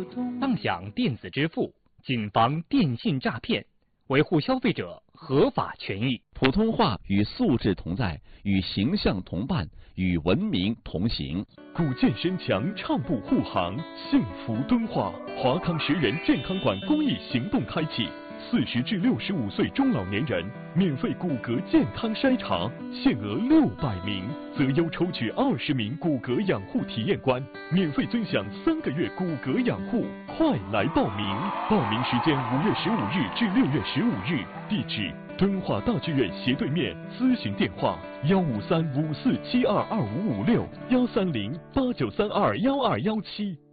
当响电子支付，谨防电信诈骗，维护消费者合法权益。 普通话与素质同在，与形象同伴，与文明同行。 古建深强，畅步护航，幸福敦化。华康10人健康馆公益行动开启，40至65岁中老年人免费骨骼健康筛查，限额600名，择优抽取20名骨骼养护体验官，免费尊享3个月骨骼养护。快来报名！报名时间5月15日至6月15日，地址敦化大剧院斜对面，咨询电话15354722556，13089321217。